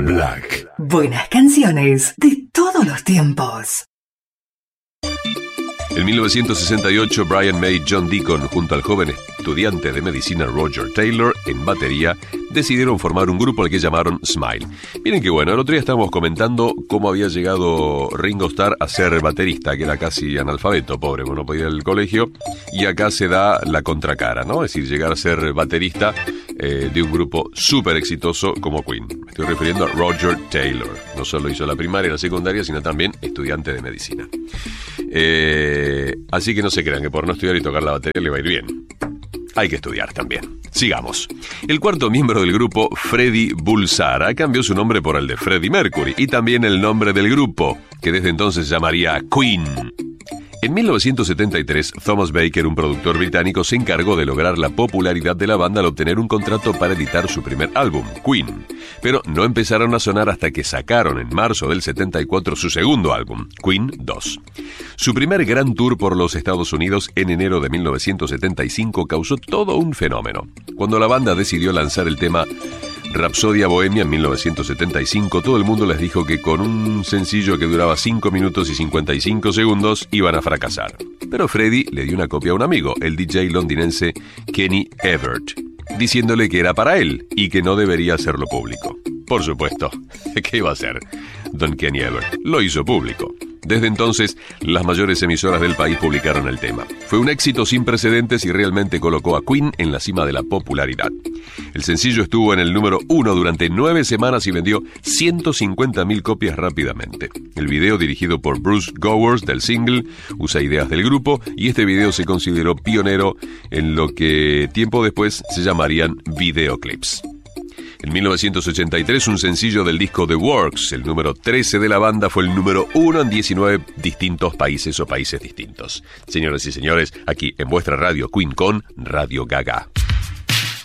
Black. Buenas canciones de todos los tiempos. En 1968, Brian May y John Deacon, junto al joven estudiante de medicina Roger Taylor, en batería, decidieron formar un grupo al que llamaron Smile. Miren qué bueno, el otro día estábamos comentando cómo había llegado Ringo Starr a ser baterista, que era casi analfabeto, pobre, no podía ir al colegio, y acá se da la contracara, ¿no? Es decir, llegar a ser baterista de un grupo súper exitoso como Queen. Me estoy refiriendo a Roger Taylor. No solo hizo la primaria y la secundaria, sino también estudiante de medicina. Así que no se crean que por no estudiar y tocar la batería le va a ir bien. Hay que estudiar también. Sigamos. El cuarto miembro del grupo, Freddie Bulsara, cambió su nombre por el de Freddie Mercury y también el nombre del grupo, que desde entonces se llamaría Queen. En 1973, Thomas Baker, un productor británico, se encargó de lograr la popularidad de la banda al obtener un contrato para editar su primer álbum, Queen. Pero no empezaron a sonar hasta que sacaron en marzo del 74 su segundo álbum, Queen 2. Su primer gran tour por los Estados Unidos en enero de 1975 causó todo un fenómeno. Cuando la banda decidió lanzar el tema Rapsodia Bohemia en 1975, todo el mundo les dijo que con un sencillo que duraba 5 minutos y 55 segundos iban a fracasar. Pero Freddie le dio una copia a un amigo, el DJ londinense Kenny Everett, diciéndole que era para él y que no debería hacerlo público. Por supuesto, ¿qué iba a hacer don Kenny Everett? Lo hizo público. Desde entonces, las mayores emisoras del país publicaron el tema. Fue un éxito sin precedentes y realmente colocó a Queen en la cima de la popularidad. El sencillo estuvo en el número 1 durante 9 semanas y vendió 150.000 copias rápidamente. El video, dirigido por Bruce Gowers del single, usa ideas del grupo y este video se consideró pionero en lo que tiempo después se llamarían videoclips. En 1983, un sencillo del disco The Works, el número 13 de la banda, fue el número 1 en 19 distintos países o países distintos. Señoras y señores, aquí en vuestra radio Queen con Radio Gaga.